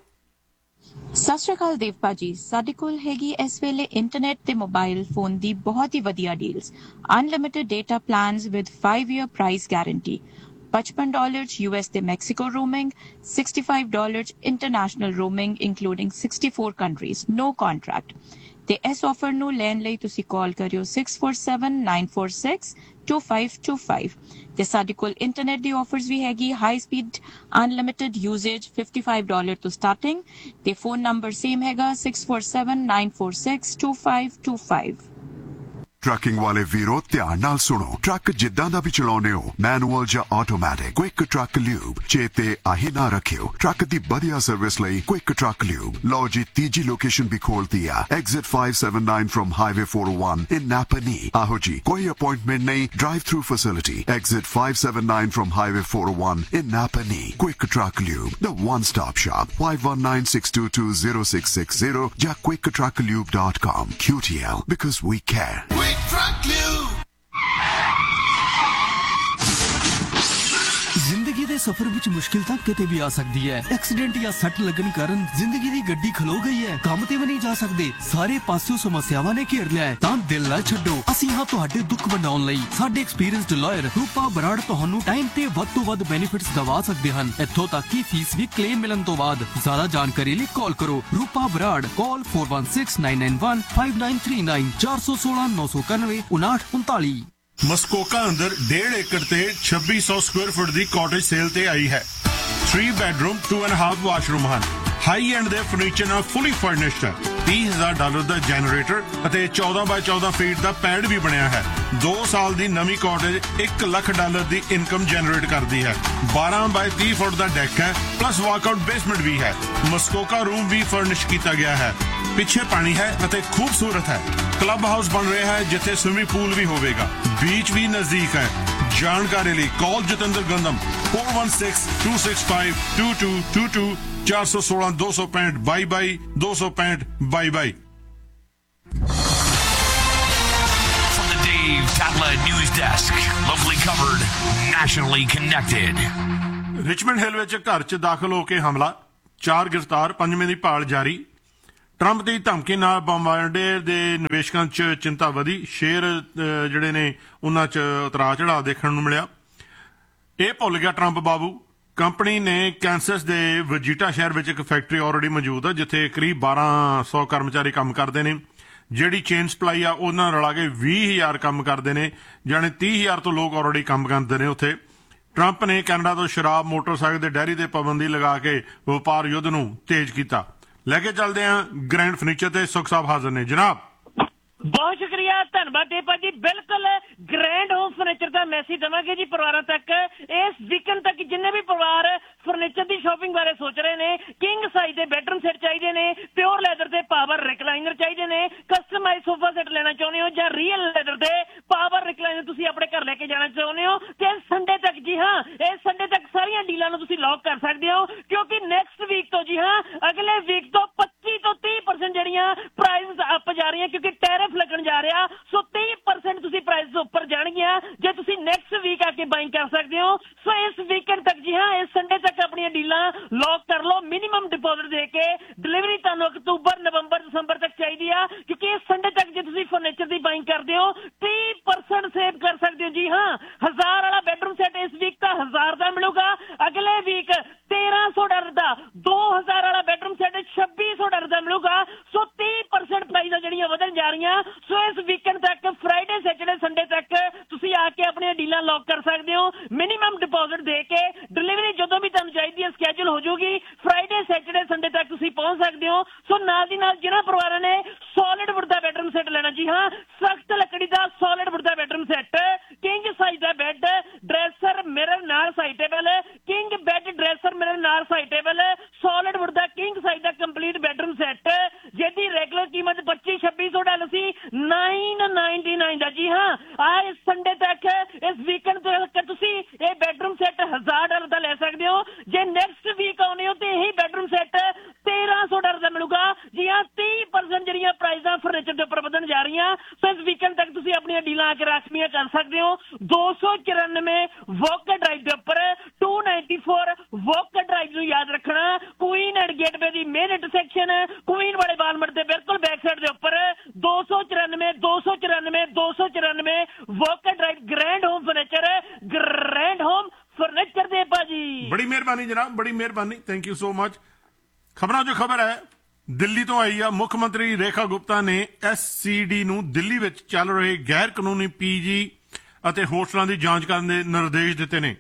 ਸਤਿ ਸ਼੍ਰੀ ਅਕਾਲ ਦੇਵ ਭਾਜੀ, ਸਾਡੇ ਕੋਲ ਹੈਗੀ ਇਸ ਵੇਲੇ ਇੰਟਰਨੈਟ ਤੇ ਮੋਬਾਈਲ ਫੋਨ ਦੀ ਬਹੁਤ ਹੀ ਵਧੀਆ deals. Unlimited data plans with five year price guarantee, fifty dollars U S ਤੇ Mexico roaming, sixty-five dollars international roaming including sixty-four countries, no contract। ਤੇ ਇਸ ਆਫਰ ਨੂੰ ਲੈਣ ਲਈ ਤੁਸੀਂ ਕਾਲ ਕਰਿਓ six four seven nine four six two five two five। ਤੇ ਸਾਡੇ ਕੋਲ ਇੰਟਰਨੈਟ ਦੀ ਆਫਰਸ ਵੀ ਹੈਗੀ, high speed unlimited ਯੂਜ਼ੇਜ fifty-five dollars ਤੋਂ ਸਟਾਰਟਿੰਗ। ਤੇ ਫੋਨ ਨੰਬਰ ਸੇਮ ਹੈਗਾ six four seven nine four six two five two five। Trucking ਵਾਲੇ ਵੀਰੋ ਧਿਆਨ ਨਾਲ ਸੁਣੋ, ਟਰੱਕ ਜਿੱਦਾਂ ਦਾ ਵੀ ਚਲਾਉਨੇ ਹੋ, ਮੈਨੂਅਲ ਜਾਂ ਆਟੋਮੈਟਿਕ, ਕੁਇਕ ਟਰੱਕ ਲਿਊਬ ਚੇਤੇ ਆਹੀ ਨਾ ਰੱਖਿਓ। ਟਰੱਕ ਦੀ ਵਧੀਆ ਸਰਵਿਸ ਲਈ ਕੁਇਕ ਟਰੱਕ ਲਿਊਬ। ਲਓ ਜੀ ਤੀਜੀ ਲੋਕੇਸ਼ਨ ਵੀ ਖੋਲਤੀ ਆ, exit five seven nine from highway four oh one in Napa Knee। ਆਹੋ ਜੀ ਕੋਈ ਅਪਾਇੰਟਮੈਂਟ ਨਹੀਂ, drive through facility, exit five seven nine from highway four oh one in Napa Knee। Quick truck lube, the one stop shop, five one nine six two two zero six six zero ਜਾਂ quick truck lube dot com। Q T L because we care। ਜ਼ਿੰਦਗੀ ਦੇ ਸਫ਼ਰ ਵਿੱਚ ਮੁਸ਼ਕਿਲ ਤਾਂ ਕਿਤੇ ਵੀ ਆ ਸਕਦੀ ਹੈ। ਐਕਸੀਡੈਂਟ ਜਾਂ ਸੱਟ ਲੱਗਣ ਕਾਰਨ ਜ਼ਿੰਦਗੀ ਦੀ ਗੱਡੀ ਖਲੋ ਗਈ ਹੈ, ਕੰਮ ਤੇ ਵੀ ਨਹੀਂ ਜਾ ਸਕਦੇ, ਸਾਰੇ ਪਾਸਿਓਂ ਸਮੱਸਿਆਵਾਂ ਨੇ ਘੇਰ ਲਿਆ ਹੈ, ਤਾਂ ਦਿਲ ਨਾ ਛੱਡੋ। ਅਸੀਂ ਹਾਂ ਤੁਹਾਡੇ ਦੁੱਖ ਵੰਡਾਉਣ ਲਈ। ਸਾਡੇ ਐਕਸਪੀਰੀਅੰਸਡ ਲਾਇਰ ਰੂਪਾ ਬਰਾੜ ਤੁਹਾਨੂੰ ਟਾਈਮ ਤੇ ਵੱਧ ਤੋਂ ਵੱਧ ਬੈਨੀਫਿਟਸ ਦਵਾ ਸਕਦੇ ਹਨ, ਇੱਥੋਂ ਤੱਕ ਕਿ ਫੀਸ ਵੀ ਕਲੇਮ ਮਿਲਣ ਤੋਂ ਬਾਅਦ। ਜ਼ਿਆਦਾ ਜਾਣਕਾਰੀ ਲਈ ਕਾਲ ਕਰੋ ਰੂਪਾ ਬਰਾੜ, ਕਾਲ four one six nine nine one five nine three nine ਚਾਰ ਸੌ ਸੋਲਾਂ ਨੌ ਸੌ ਇਕਾਨਵੇਂ ਉਨਾਹਠ ਉਨਤਾਲੀ। ਮਸਕੋਕਾ ਅੰਦਰ ਡੇਢ ਏਕੜ ਤੇ ਛੱਬੀ ਸੌ ਸਕੁਅਰ ਫੁੱਟ ਦੀ ਕਾਟੇਜ ਸੇਲ ਤੇ ਆਈ ਹੈ। three bedroom two and a half washroom ਹਨ। ਹਾਈ ਐਂਡ ਦੇ ਫਰਨੀਚਰ ਨਾਲ ਫੁੱਲੀ ਫਰਨਿਸ਼ਡ ਹੈ। ਤੀਹ ਹਜ਼ਾਰ ਡਾਲਰ ਦਾ ਜਨਰੇਟਰ ਅਤੇ ਚੌਦਾਂ ਬਾਈ ਚੌਦਾਂ ਫੀਟ ਦਾ ਪੈਡ ਵੀ ਬਣਿਆ ਹੈ। ਦੋ ਸਾਲ ਦੀ ਨਵੀਂ ਕਾਟੇਜ ਇੱਕ ਲੱਖ ਡਾਲਰ ਦੀ ਇਨਕਮ ਜਨਰੇਟ ਕਰਦੀ ਹੈ। ਬਾਰਾਂ ਬਾਈ ਤੀਹ ਫੁੱਟ ਦਾ ਡੈਕ ਹੈ, ਪਲੱਸ ਵਾਕਆਊਟ ਬੇਸਮੈਂਟ ਵੀ ਹੈ। ਮਸਕੋਕਾ ਰੂਮ ਵੀ ਫਰਨਿਸ਼ ਕੀਤਾ ਗਿਆ ਹੈ। ਪਿੱਛੇ ਪਾਣੀ ਹੈ ਅਤੇ ਖੂਬਸੂਰਤ ਹੈ। ਕਲੱਬ ਹਾਊਸ ਬਣ ਰਿਹਾ ਹੈ ਜਿੱਥੇ ਸਵਿਮਿੰਗ ਪੂਲ ਵੀ ਹੋਵੇਗਾ। ਬੀਚ ਵੀ ਨਜ਼ਦੀਕ ਹੈ। ਜਾਣਕਾਰੀ ਲਈ ਕਾਲ Jatinder ਗੰਦਮ four one six two six five two two two two ਚਾਰ ਸੌ ਸੋਲਾਂ ਦੋ ਸੌ ਪੈਂਹਠ ਬਾਈ ਬਾਈ ਦੋ ਸੌ ਪੈਂਹਠ ਬਾਈ ਬਾਈ। From the Dave Tatla News Desk, locally covered, nationally connected। Richmond ਹਿੱਲ ਵਿੱਚ ਘਰ 'ਚ ਦਾਖਲ ਹੋ ਕੇ ਹਮਲਾ, ਚਾਰ ਗ੍ਰਿਫਤਾਰ, ਪੰਜਵੇਂ ਦੀ ਭਾਲ ਜਾਰੀ। ਟਰੰਪ ਦੀ ਧਮਕੀ ਨਾਲ ਬੰਬਾਰਡੇ ਦੇ ਨਿਵੇਸ਼ਕਾਂ 'ਚ ਚਿੰਤਾ ਵਧੀ, ਸ਼ੇਅਰ ਜਿਹੜੇ ਨੇ ਉਹਨਾਂ 'ਚ ਉਤਰਾਅ ਚੜਾਅ ਦੇਖਣ ਨੂੰ ਮਿਲਿਆ। ਇਹ ਭੁੱਲ ਗਿਆ ਟਰੰਪ ਬਾਬੂ। ਕੰਪਨੀ ਨੇ ਕੈਂਸਸ ਦੇ ਵਜੀਟਾ ਸ਼ਹਿਰ ਵਿੱਚ ਇੱਕ ਫੈਕਟਰੀ ਆਲਰੇਡੀ ਮੌਜੂਦ ਹੈ ਜਿੱਥੇ ਕਰੀਬ ਬਾਰਾਂ ਸੌ ਕਰਮਚਾਰੀ ਕੰਮ ਕਰਦੇ ਨੇ। ਜਿਹੜੀ ਚੇਨ ਸਪਲਾਈ ਆ ਉਹਨਾਂ ਨਾਲ ਰਲਾ ਕੇ ਵੀਹ ਹਜ਼ਾਰ ਕੰਮ ਕਰਦੇ ਨੇ, ਜਾਣੀ ਤੀਹ ਹਜ਼ਾਰ ਤੋਂ ਲੋਕ ਆਲਰੇਡੀ ਕੰਮ ਕਰਦੇ ਨੇ ਉੱਥੇ। ਟਰੰਪ ਨੇ ਕੈਨੇਡਾ ਤੋਂ ਸ਼ਰਾਬ, ਮੋਟਰਸਾਈਕਲ ਤੇ ਡੈਰੀ ਤੇ ਪਾਬੰਦੀ ਲਗਾ ਕੇ ਵਪਾਰ ਯੁੱਧ ਨੂੰ ਤੇਜ਼ ਕੀਤਾ। ਲੈ ਕੇ ਚੱਲਦੇ ਹਾਂ ਗ੍ਰੈਂਡ ਫਰਨੀਚਰ ਤੇ ਸੁਖ ਸਾਹਿਬ ਹਾਜ਼ਰ ਨੇ ਜਨਾਬ। ਬਹੁਤ ਸ਼ੁਕਰੀਆ, ਧੰਨਵਾਦ ਦੇਪਾ ਜੀ। ਬਿਲਕੁਲ ਗ੍ਰੈਂਡ ਹੋਮ ਫਰਨੀਚਰ ਦਾ ਮੈਸੇਜ ਦੇਵਾਂਗੇ ਜੀ ਪਰਿਵਾਰਾਂ ਤੱਕ। ਇਸ ਵੀਕਐਂਡ ਤੱਕ ਜਿੰਨੇ ਵੀ ਪਰਿਵਾਰ ਫਰਨੀਚਰ ਦੀ ਸ਼ਾਪਿੰਗ ਬਾਰੇ ਸੋਚ ਰਹੇ ਨੇ, ਕਿੰਗ ਸਾਈਜ਼ ਦੇ ਬੈਡਰੂਮ ਸੈੱਟ ਚਾਹੀਦੇ ਨੇ, ਪਿਓਰ ਲੈਦਰ ਦੇ ਪਾਵਰ ਰਿਕਲਾਈਨਰ ਚਾਹੀਦੇ ਨੇ, ਕਸਟਮਾਈਜ਼ ਸੋਫਾ ਸੈੱਟ ਲੈਣਾ ਚਾਹੁੰਦੇ ਹੋ ਜਾਂ ਰੀਅਲ ਲੈਦਰ ਦੇ ਪਾਵਰ ਰਿਕਲਾਈਨਰ ਤੁਸੀਂ ਆਪਣੇ ਘਰ ਲੈ ਕੇ ਜਾਣਾ ਚਾਹੁੰਦੇ ਹੋ, ਤੇ ਸੰਡੇ ਤੱਕ, ਜੀ ਹਾਂ ਇਸ ਸੰਡੇ ਤੱਕ ਸਾਰੀਆਂ ਡੀਲਾਂ ਨੂੰ ਤੁਸੀਂ ਲੌਕ ਕਰ ਸਕਦੇ ਹੋ, ਕਿਉਂਕਿ ਨੈਕਸਟ ਵੀਕ ਤੋਂ, ਜੀ ਹਾਂ ਅਗਲੇ ਵੀਕ ਤੋਂ ਪੱਚੀ ਤੋਂ ਤੀਹ ਪਰਸੈਂਟ ਜਿਹੜੀਆਂ ਪ੍ਰਾਈਸ ਅਪ ਜਾ ਰਹੀਆਂ, ਕਿਉਂਕਿ ਟੈਰਿਫ ਲੱਗਣ ਜਾ ਰਿਹਾ। ਸੋ ਤੀਹ ਪਰਸੈਂਟ परसेंट ਤੁਸੀਂ ਪ੍ਰਾਈਸ ਉੱਪਰ ਜਾਣਗੀਆਂ ਜੇ ਤੁਸੀਂ ਨੈਕਸਟ ਵੀਕ ਆ ਕੇ ਬਾਇੰਗ ਕਰ ਸਕਦੇ ਹੋ। ਸੋ ਇਸ ਵੀਕਐਂਡ ਤੱਕ ਜੀ ਹਾਂ ਇਸ ਸੰਡੇ ਤੱਕ ਆਪਣੀਆਂ ਡੀਲਾਂ ਲੌਕ ਕਰ ਲਓ। ਮਿਨੀਮਮ ਡਿਪੋਜ਼ਿਟ ਦੇ ਕੇ ਡਿਲੀਵਰੀ ਤੁਹਾਨੂੰ ਅਕਤੂਬਰ ਨਵੰਬਰ ਦਸੰਬਰ ਤੱਕ ਚਾਹੀਦੀ ਆ ਕਿਉਂਕਿ ਇਸ ਸੰਡੇ ਤੱਕ ਜੇ ਤੁਸੀਂ ਫਰਨੀਚਰ ਦੀ ਬਾਇੰਗ ਕਰਦੇ ਹੋ ਤੀਹ ਪਰਸੈਂਟ ਸੇਵ ਕਰ ਸਕਦੇ ਹੋ। ਜੀ ਹਾਂ, ਹਜ਼ਾਰ ਵਾਲਾ ਬੈਡਰੂਮ ਸੈੱਟ ਇਸ ਵੀਕ ਤਾਂ ਹਜ਼ਾਰ ਦਾ ਮਿਲੂਗਾ, ਅਗਲੇ ਵੀਕ ਤੇਰਾਂ ਸੌ ਡਾਲਰ ਦਾ, ਦੋ ਹਜ਼ਾਰ ਵਾਲਾ ਬੈਡਰੂਮ ਸੈੱਟ ਛੱਬੀ ਸੌ ਡਾਲਰ ਦਾ ਮਿਲੂਗਾ। ਸੋ ਤੀਹ ਪਰਸੈਂਟ ਪ੍ਰਾਈਜ਼ਾਂ ਜਿਹੜੀਆਂ ਵਧਣ ਜਾ ਰਹੀਆਂ। ਸੋ ਇਸ ਵੀਕਐਂਡ ਤੱਕ ਫਰਾਈਡੇ ਸੈਟਰਡੇ ਸੰਡੇ ਤੱਕ ਤੁਸੀਂ ਆ ਕੇ ਆਪਣੀਆਂ ਡੀਲਾਂ ਲੌਕ ਕਰ ਸਕਦੇ ਹੋ। ਮਿਨੀਮਮ ਡਿਪੋਜ਼ਿਟ ਦੇ ਕੇ ਡਿਲੀਵਰੀ ਜਦੋਂ ਵੀ ਤੁਹਾਨੂੰ ਚਾਹੀਦੀ ਹੈ ਸਕੈਜੂਲ ਹੋ ਜਾਊਗੀ। ਫਰਾਈਡੇ ਸੈਟਰਡੇ ਸੰਡੇ ਤੱਕ ਤੁਸੀਂ ਪਹੁੰਚ ਸਕਦੇ ਹੋ। ਸੋ ਨਾਲ ਦੀ ਨਾਲ ਜਿਹਨਾਂ ਪਰਿਵਾਰਾਂ ਨੇ ਸੋਲਿਡ ਵੁੱਡ ਦਾ ਬੈਡਰੂਮ ਸੈੱਟ ਲੈਣਾ, ਜੀ ਹਾਂ ਸਖਤ ਲੱਕੜੀ ਦਾ ਸੋਲਿਡ ਵੁੱਡ ਦਾ ਬੈਡਰੂਮ ਸੈੱਟ, ਕਿੰਗ ਸਾਈਜ਼ ਦਾ ਬੈੱਡ, ਡਰੈਸਰ ਮਿਰਰ ਨਾਲ side table, king bed dresser mirror ਨਾਲ ਸਾਈਡ ਟੇਬਲ, ਸੋਲਿਡ ਵੁੱਡ ਦਾ ਕਿੰਗ ਸਾਈਜ਼ ਦਾ ਕੰਪਲੀਟ ਬੈਡਰੂਮ ਸੈੱਟ ਜਿਹਦੀ ਰੈਗੂਲਰ ਕੀਮਤ ਪੱਚੀ ਛੱਬੀ ਸੌ ਡਾਲਰ ਸੀ ਨੌ ਨਾਈਨਟੀ ਨਾਈਨ ਦਾ। ਜੀ ਹਾਂ, ਆ ਇਸ ਸੰਡੇ ਤੱਕ ਇਸ ਵੀਕਐਂਡ ਤੱਕ ਤੁਸੀਂ ਇਹ ਬੈਡਰੂਮ ਸੈੱਟ ਹਜ਼ਾਰ ਡਾਲਰ ਦਾ ਲੈ ਸਕਦੇ ਹੋ। ਜੇ ਨੈਕਸਟ ਵੀਕ ਆਉਣੇ ਹੋ ਤੇ ਇਹੀ ਬੈਡਰੂਮ ਸੈੱਟ ਤੇਰਾਂ ਸੌ ਡਾਲਰ ਦਾ ਮਿਲੂਗਾ। ਜੀ ਹਾਂ, ਤੀਹ ਪਰਸੈਂਟ ਜਿਹੜੀਆਂ ਪ੍ਰਾਈਜ਼ਾਂ ਫਰਨੀਚਰ ਦੇ ਉੱਪਰ ਵਧਣ ਜਾ ਰਹੀਆਂ। ਸੋ ਇਸ ਵੀਕਐਂਡ ਤੱਕ ਤੁਸੀਂ ਆਪਣੀਆਂ ਡੀਲਾਂ ਆ ਕੇ ਰਾਖਵੀਆਂ ਕਰ ਸਕਦੇ ਹੋ। ਦੋ ਸੌ ਚੁਰਾਨਵੇਂ ਵੋਕਰ ਡਰਾਈਵ ਦੇ ਉੱਪਰ to ninety four walker drive ਨੂੰ ਯਾਦ ਰੱਖਣਾ। Queen and gateway the main intersection Queen ਵਾਲੇ ਬਾਲਮਟ ਦੇ ਬਿਲਕੁਲ ਬੈਕ ਸਾਈਡ ਦੇ ਉੱਪਰ ਦੋ ਸੌ ਚੁਰਾਨਵੇਂ ਦੋ ਸੌ ਚੁਰਾਨਵੇਂ ਦੋ ਸੌ ਚੁਰਾਨਵੇਂ walker drive grand home furniture, grand home furniture ਦੇ ਭਾਜੀ। ਬੜੀ ਮਿਹਰਬਾਨੀ ਜਨਾਬ, ਬੜੀ ਮਿਹਰਬਾਨੀ, ਥੈਂਕ ਯੂ ਸੋ ਮਚ। ਖਬਰਾਂ ਜੋ ਖਬਰ ਹੈ ਦਿੱਲੀ ਤੋਂ ਆਈ ਆ। ਮੁੱਖ ਮੰਤਰੀ ਰੇਖਾ ਗੁਪਤਾ ਨੇ ਐਸ ਸੀ ਡੀ ਨੂੰ ਦਿੱਲੀ ਵਿੱਚ ਚੱਲ ਰਹੇ ਗੈਰ ਕਾਨੂੰਨੀ ਪੀਜੀ ਅਤੇ ਹੋਸਟਲਾਂ ਦੀ ਜਾਂਚ ਕਰਨ ਦੇ ਨਿਰਦੇਸ਼ ਦਿੱਤੇ ਨੇ।